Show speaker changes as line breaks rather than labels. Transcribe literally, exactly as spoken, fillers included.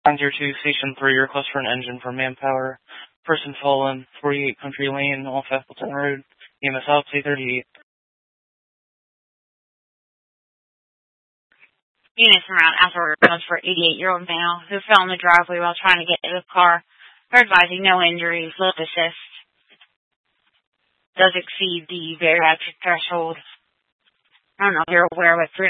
nine zero two, Station three, request for an engine for manpower. Person fallen, forty-eight Country Lane, off Appleton Road. E M S out, C thirty-eight.
Units around after comes for eighty-eight-year-old male who fell in the driveway while trying to get to the car. We're advising no injuries, low assist. Does exceed the bariatric threshold. I don't know if you're aware, but